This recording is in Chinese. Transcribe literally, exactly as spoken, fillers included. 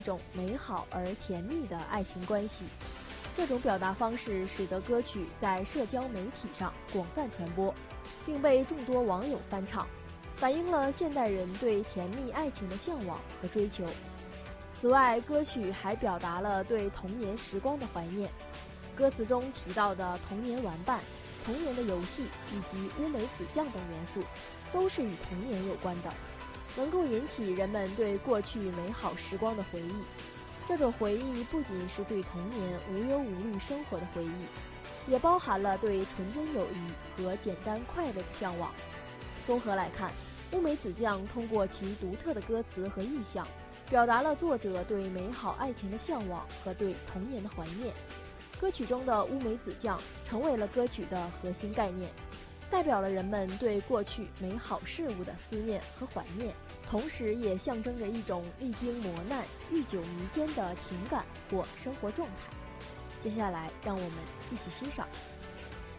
一种美好而甜蜜的爱情关系。这种表达方式使得歌曲在社交媒体上广泛传播，并被众多网友翻唱，反映了现代人对甜蜜爱情的向往和追求。此外，歌曲还表达了对童年时光的怀念。歌词中提到的童年玩伴、童年的游戏以及乌梅子酱等元素，都是与童年有关的，能够引起人们对过去美好时光的回忆。这种回忆不仅是对童年无忧无虑生活的回忆，也包含了对纯真友谊和简单快乐的向往。综合来看，乌梅子酱通过其独特的歌词和意象，表达了作者对美好爱情的向往和对童年的怀念。歌曲中的乌梅子酱成为了歌曲的核心概念，代表了人们对过去美好事物的思念和怀念，同时也象征着一种历经磨难、愈久弥坚的情感或生活状态。接下来，让我们一起欣赏。